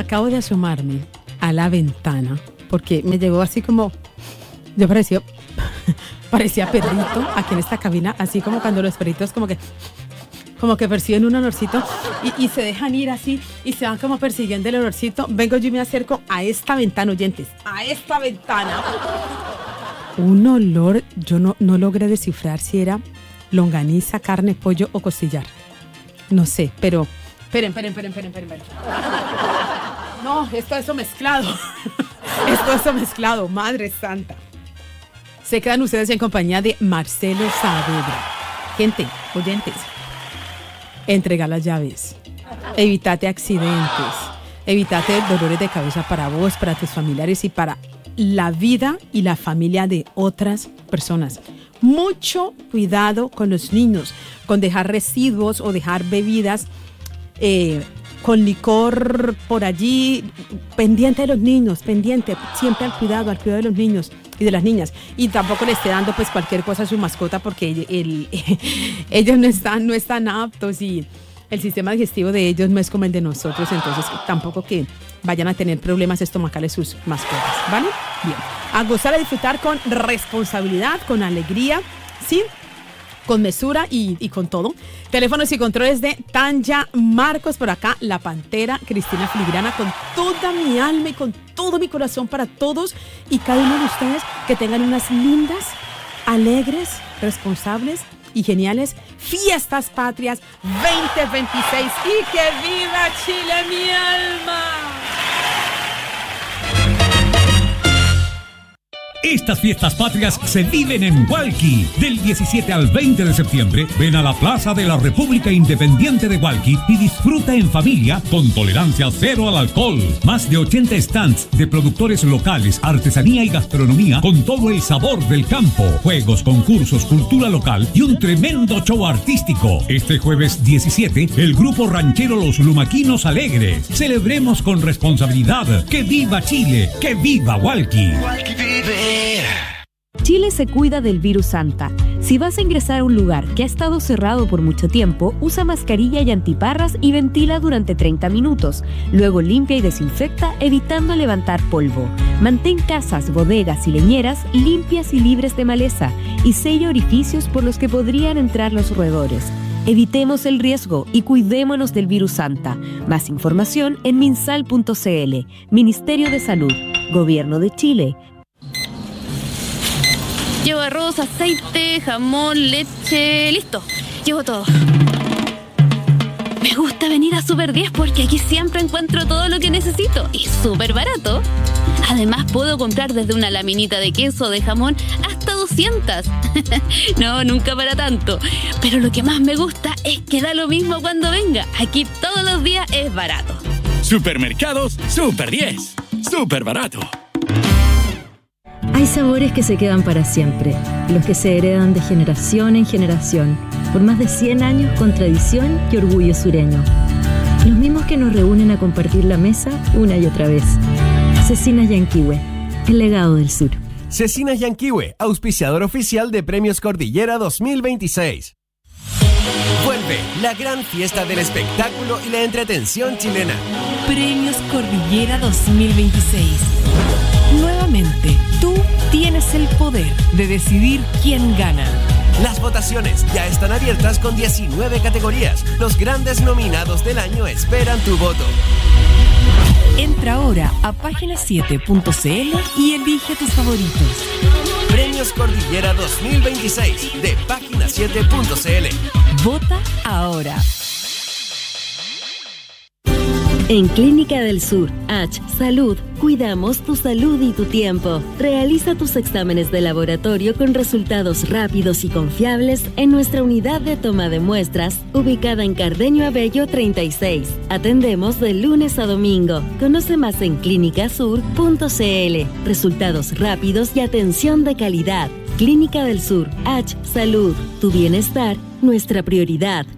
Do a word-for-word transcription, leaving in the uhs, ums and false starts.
acabo de asomarme a la ventana porque me llegó así como, yo parecía, parecía perrito aquí en esta cabina, así como cuando los perritos como que, como que persiguen un olorcito y, y se dejan ir así y se van como persiguiendo el olorcito. Vengo yo y me acerco a esta ventana, oyentes, a esta ventana. Un olor, yo no, no logré descifrar si era longaniza, carne, pollo o costillar. No sé, pero... Esperen, esperen, esperen, esperen, esperen. No, esto eso mezclado. Esto eso mezclado, Madre Santa. Se quedan ustedes en compañía de Marcelo Saavedra. Gente, oyentes, entrega las llaves. Evítate accidentes. Evítate dolores de cabeza para vos, para tus familiares y para la vida y la familia de otras personas. Mucho cuidado con los niños, con dejar residuos o dejar bebidas eh, con licor por allí, pendiente de los niños, pendiente, siempre al cuidado, al cuidado de los niños y de las niñas. Y tampoco le esté dando pues cualquier cosa a su mascota porque el, el, ellos no están, no están aptos y el sistema digestivo de ellos no es como el de nosotros, entonces tampoco que vayan a tener problemas estomacales sus mascotas, ¿vale? Bien, a gozar, a disfrutar con responsabilidad, con alegría, ¿sí? Con mesura y, y con todo. Teléfonos y controles de Tanya Marcos, por acá, la Pantera, Cristina Filigrana, con toda mi alma y con todo mi corazón para todos y cada uno de ustedes que tengan unas lindas, alegres, responsables y geniales fiestas patrias veinte veintiséis y que viva Chile, mi alma. Estas fiestas patrias se viven en Hualqui. Del diecisiete al veinte de septiembre, ven a la Plaza de la República Independiente de Hualqui y disfruta en familia con tolerancia cero al alcohol. Más de ochenta stands de productores locales, artesanía y gastronomía con todo el sabor del campo. Juegos, concursos, cultura local y un tremendo show artístico. Este jueves diecisiete, el grupo ranchero Los Lumaquinos Alegres. Celebremos con responsabilidad. ¡Que viva Chile! ¡Que viva Hualqui! Hualqui vive. Chile se cuida del virus Santa. Si vas a ingresar a un lugar que ha estado cerrado por mucho tiempo, usa mascarilla y antiparras y ventila durante treinta minutos. Luego limpia y desinfecta, evitando levantar polvo. Mantén casas, bodegas y leñeras limpias y libres de maleza y sella orificios por los que podrían entrar los roedores. Evitemos el riesgo y cuidémonos del virus Santa. Más información en minsal punto c l. Ministerio de Salud. Gobierno de Chile. Llevo arroz, aceite, jamón, leche... Listo, llevo todo. Me gusta venir a Super diez porque aquí siempre encuentro todo lo que necesito y súper barato. Además puedo comprar desde una laminita de queso o de jamón hasta doscientas. No, nunca para tanto. Pero lo que más me gusta es que da lo mismo cuando venga. Aquí todos los días es barato. Supermercados Super diez. Súper barato. Hay sabores que se quedan para siempre, los que se heredan de generación en generación, por más de cien años con tradición y orgullo sureño. Los mismos que nos reúnen a compartir la mesa una y otra vez. Cecinas Yanquihue, el legado del sur. Cecinas Yanquihue, auspiciador oficial de Premios Cordillera dos mil veintiséis. Vuelve la gran fiesta del espectáculo y la entretención chilena. Premios Cordillera dos mil veintiséis. Nuevamente, tú tienes el poder de decidir quién gana. Las votaciones ya están abiertas con diecinueve categorías. Los grandes nominados del año esperan tu voto. Entra ahora a página siete punto c l y elige tus favoritos. Premios Cordillera dos mil veintiséis de página siete punto c l. Vota ahora. En Clínica del Sur, H Salud, cuidamos tu salud y tu tiempo. Realiza tus exámenes de laboratorio con resultados rápidos y confiables en nuestra unidad de toma de muestras, ubicada en Cardenio Abello treinta y seis. Atendemos de lunes a domingo. Conoce más en clínica sur punto c l. Resultados rápidos y atención de calidad. Clínica del Sur, H Salud, tu bienestar, nuestra prioridad.